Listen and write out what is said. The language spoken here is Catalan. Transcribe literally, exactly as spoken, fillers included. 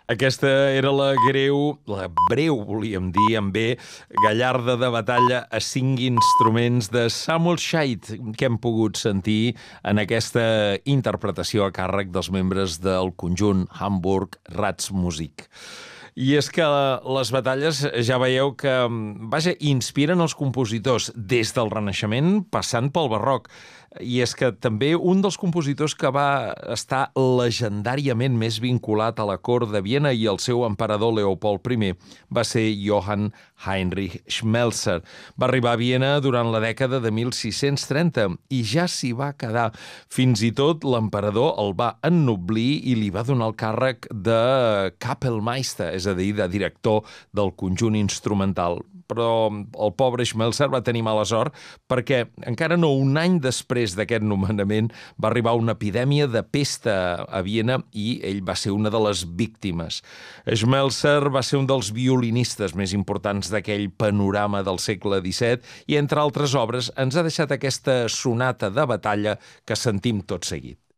Aquesta era la greu, la breu, volíem dir, amb B, gallarda de batalla a cinc instruments de Samuel Scheidt, que hem pogut sentir en aquesta interpretació a càrrec dels membres del conjunt Hamburg Ratsmusik. I és que les batalles, ja veieu que, vaja, inspiren els compositors des del Renaixement passant pel Barroc. I és que també un dels compositors que va estar legendàriament més vinculat a la cort de Viena i al seu emperador Leopold I va ser Johann Heinrich Schmelzer. Va arribar a Viena durant la dècada de mil sis-cents trenta i ja s'hi va quedar. Fins i tot l'emperador el va ennoblir i li va donar el càrrec de Kapellmeister, és a dir, de director del conjunt instrumental. Però el pobre Schmelzer va tenir mala sort perquè encara no un any després d'aquest nomenament va arribar una epidèmia de pesta a Viena i ell va ser una de les víctimes. Schmelzer va ser un dels violinistes més importants d'aquell panorama del segle disset i, entre altres obres, ens ha deixat aquesta sonata de batalla que sentim tot seguit.